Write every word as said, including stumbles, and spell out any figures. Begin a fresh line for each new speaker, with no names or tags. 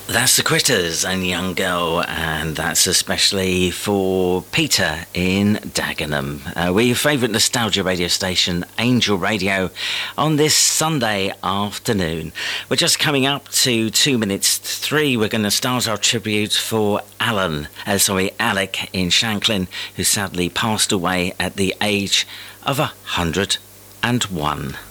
That's the Critters and Young Girl, and that's especially for Peter in Dagenham. Uh, we're your favourite nostalgia radio station, Angel Radio, on this Sunday afternoon. We're just coming up to two minutes three. We're going to start our tribute for Alan, uh, sorry, Alec in Shanklin, who sadly passed away at the age of one hundred and one.